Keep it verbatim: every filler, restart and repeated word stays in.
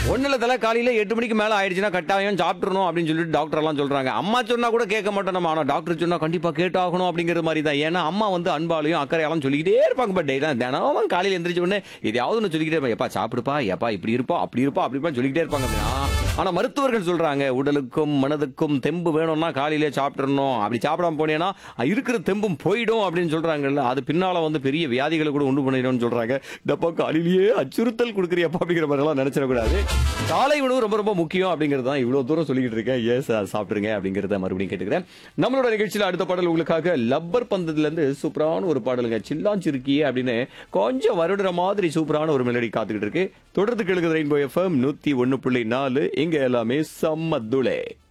ஒன்னுல தலை காலையில எட்டு மணிக்கு மேல ஆயிடுச்சுன்னா கட்டாயம் சாப்பிட்டுறணும் அப்படின்னு சொல்லிட்டு டாக்டர் எல்லாம் சொல்றாங்க. அம்மா சொன்னா கூட கேட்க மாட்டோம் நம்ம, ஆனா டாக்டர் சொன்னா கண்டிப்பா கேட்டாகணும் அப்படிங்கிற மாதிரி தான். ஏன்னா அம்மா வந்து அன்பாலையும் அக்கறையாலும் சொல்லிக்கிட்டே இருப்பாங்க. பட் தினமும் காலையில எந்திரிச்ச உடனே எதையாவது ஒன்று சொல்லிக்கிட்டே இருப்பாங்க. எப்பா சாப்பிடுப்பா, எப்பா இப்படி இருப்பா அப்படி இருப்பா அப்படி சொல்லிக்கிட்டே இருப்பாங்க அப்படின்னா. ஆனா மருத்துவர்கள் சொல்றாங்க உடலுக்கும் மனதுக்கும் தெம்பு வேணும்னா காலையிலே சாப்பிட்டுறணும். அப்படி சாப்பிடாம போனேன்னா இருக்கிற தெம்பும் போயிடும் அப்படின்னு சொல்றாங்கல்ல. அது பின்னால வந்து பெரிய வியாதிகளை கூட உண்டு பண்ணிடும்னு சொல்றாங்க. டப்பா காலையிலேயே அச்சுறுத்தல் கொடுக்குறியப்பா அப்படிங்கிற மாதிரி எல்லாம் நினைச்சிடக்கூடாது. காலை உணவு ரொம்ப ரொம்ப முக்கியம் அப்படிங்கிறது தான் இவ்வளவு தூரம் சொல்லிக்கிட்டு இருக்கேன். ஏஸ் சாப்பிட்டுருங்க அப்படிங்கறத மறுபடியும் கேட்டுக்கிறேன். நம்மளோட நிகழ்ச்சியில அடுத்த பாடல் உங்களுக்காக லப்பர் பந்தத்துல இருந்து சூப்பரான ஒரு பாடலுங்க. சில்லாஞ்சிருக்கியே அப்படின்னு கொஞ்சம் வருடுற மாதிரி சூப்பரான ஒரு மெலடி காத்துக்கிட்டு இருக்கு. தொடர்ந்து கேளுங்க ரெயின்போ எஃப்எம் நூத்தி ஒன்னு புள்ளி நாலு. இங்க எல்லாமே சம்மதுளே.